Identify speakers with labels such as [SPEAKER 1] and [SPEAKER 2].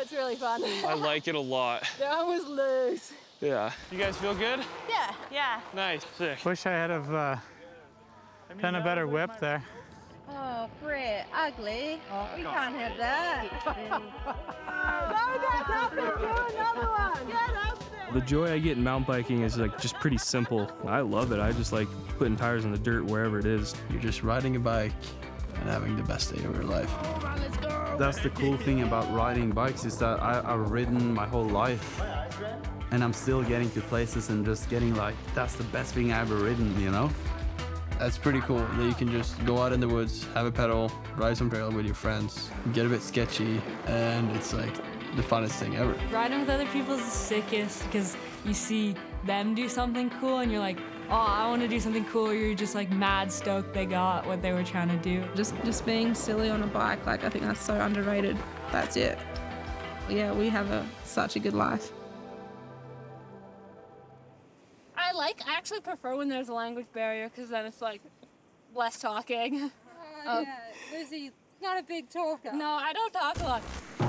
[SPEAKER 1] it's really fun.
[SPEAKER 2] I like it a lot.
[SPEAKER 1] They're almost loose.
[SPEAKER 2] Yeah. You guys feel good?
[SPEAKER 1] Yeah.
[SPEAKER 3] Yeah.
[SPEAKER 2] Nice. Sick.
[SPEAKER 4] Wish I had have done a better whip there.
[SPEAKER 1] Oh, Brett, ugly. Oh, we can't have that. Another one. Get up there.
[SPEAKER 2] The joy I get in mountain biking is like just pretty simple. I love it. I just like putting tires in the dirt wherever it is.
[SPEAKER 5] You're just riding a bike and having the best day of your life.
[SPEAKER 6] That's the cool thing about riding bikes is that I've ridden my whole life and I'm still getting to places and just getting like, that's the best thing I've ever ridden, you know?
[SPEAKER 5] That's pretty cool that you can just go out in the woods, have a pedal, ride some trail with your friends, get a bit sketchy, and it's like the funnest thing ever.
[SPEAKER 7] Riding with other people is the sickest because you see them do something cool and you're like, oh, I want to do something cool. You're just like mad stoked they got what they were trying to do.
[SPEAKER 8] Just being silly on a bike, like I think that's so underrated. That's it. Yeah, we have such a good life.
[SPEAKER 1] I actually prefer when there's a language barrier because then it's like less talking.
[SPEAKER 9] Yeah, Lizzie, not a big talker.
[SPEAKER 1] No, I don't talk a lot.